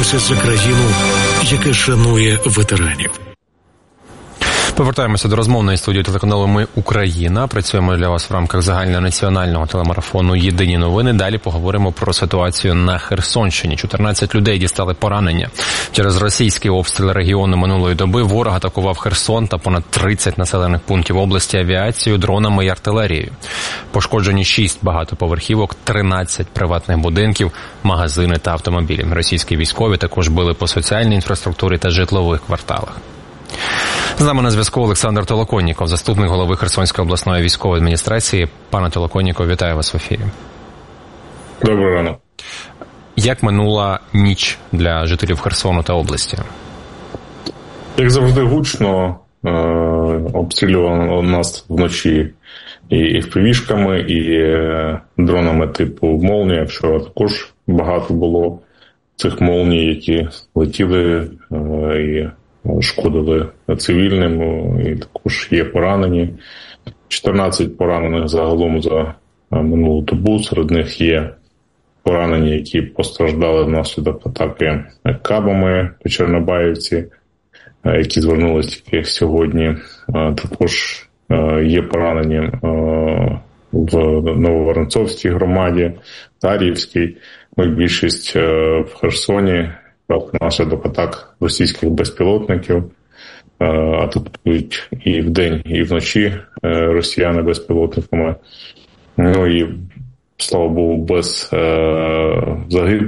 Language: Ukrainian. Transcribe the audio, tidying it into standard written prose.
боремося за країну, яка шанує ветеранів. Повертаємося до розмовної студії телеканалу «Ми Україна». Працюємо для вас в рамках загальнонаціонального телемарафону «Єдині новини». Далі поговоримо про ситуацію на Херсонщині. 14 людей дістали поранення. Через російський обстріл регіону минулої доби ворог атакував Херсон та понад 30 населених пунктів області авіацією, дронами і артилерією. Пошкоджені 6 багатоповерхівок, 13 приватних будинків, магазини та автомобілі. Російські військові також били по соціальній інфраструктурі та житлових кварталах. З нами на зв'язку Олександр Толоконніков, заступник голови Херсонської обласної військової адміністрації. Пане Толоконніков, вітаю вас в ефірі. Доброго ранку. Як минула ніч для жителів Херсону та області? Як завжди гучно, обстрілювало нас вночі і FPV-шками, і дронами типу «Молнія», що також багато було цих «Молній», які летіли і шкодили цивільним, і також є поранені. 14 поранених загалом за минулу добу, серед них є поранені, які постраждали внаслідок атаки кабами по Чорнобаївці, які звернулися тільки сьогодні. Також є поранені в Нововоронцовській громаді, Тар'ївській, більшість в Херсоні. Внаслідок атак російських безпілотників, атакують і вдень, і вночі росіяни безпілотниками. Ну і, слава Богу, без загиблих.